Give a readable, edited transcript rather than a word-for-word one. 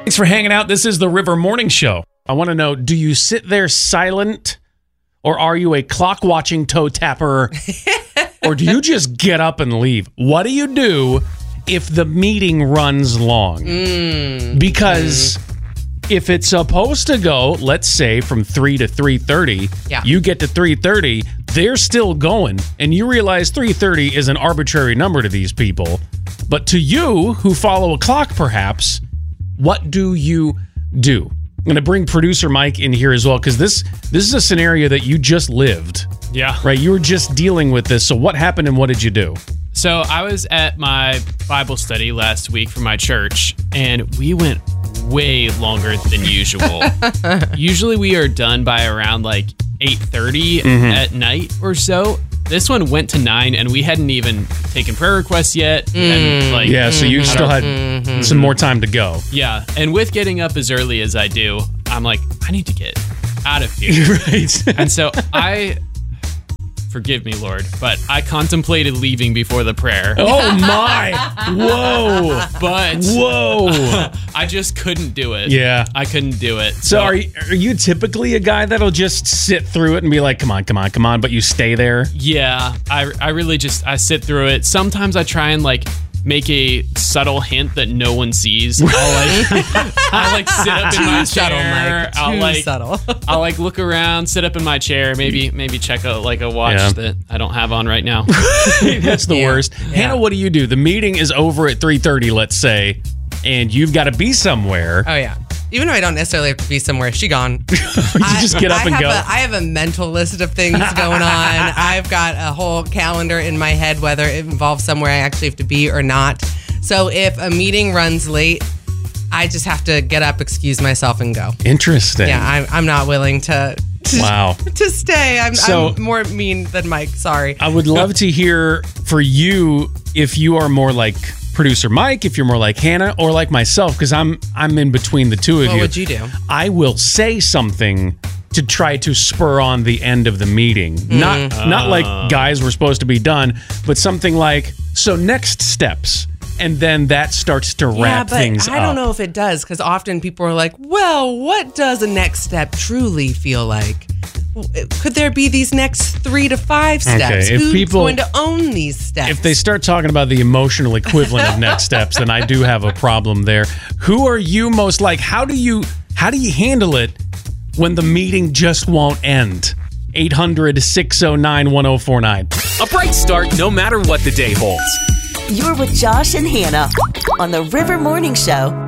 Thanks for hanging out. This is the River Morning Show. I want to know, do you sit there silent, or are you a clock-watching toe tapper, or do you just get up and leave? What do you do if the meeting runs long? Because if it's supposed to go, let's say, from 3 to 3:30, you get to 3:30, they're still going, and you realize 3:30 is an arbitrary number to these people. But to you, who follow a clock perhaps, what do you do? I'm going to bring producer Mike in here as well, because this is a scenario that you just lived. Yeah. Right? You were just dealing with this. So what happened and what did you do? So I was at my Bible study last week for my church, and we went way longer than usual. Usually we are done by around like 8:30 at night or so. This one went to 9, and we hadn't even taken prayer requests yet. And so you still had some more time to go. Yeah, and with getting up as early as I do, I'm like, I need to get out of here. Right. And so forgive me, Lord, but I contemplated leaving before the prayer. Oh my! Whoa! But whoa! I just couldn't do it. Yeah, I couldn't do it. So are you typically a guy that'll just sit through it and be like, come on, but you stay there? Yeah, I really I sit through it. Sometimes I try and like make a subtle hint that no one sees. I like sit up in my chair. I'll like look around, sit up in my chair, maybe check a watch that I don't have on right now. That's the worst. Hannah, what do you do? The meeting is over at 3:30, let's say, and you've got to be somewhere. Oh yeah. Even though I don't necessarily have to be somewhere, she gone. You just get up and go. I have a mental list of things going on. I've got a whole calendar in my head, whether it involves somewhere I actually have to be or not. So if a meeting runs late, I just have to get up, excuse myself, and go. Interesting. Yeah, I'm not willing to stay. I'm more mean than Mike. Sorry. I would love to hear for you if you are more like producer Mike, if you're more like Hannah, or like myself, because I'm in between the two of you. What would you do? I will say something to try to spur on the end of the meeting. Not like guys were supposed to be done, but something like, so next steps. And then that starts to wrap things up. I don't know if it does, because often people are like, well, what does a next step truly feel like? Could there be these next 3 to 5 steps? Okay, Who's going to own these steps? If they start talking about the emotional equivalent of next steps, then I do have a problem there. Who are you most like? How do you handle it when the meeting just won't end? 800-609-1049. A bright start no matter what the day holds. You're with Josh and Hannah on the River Morning Show.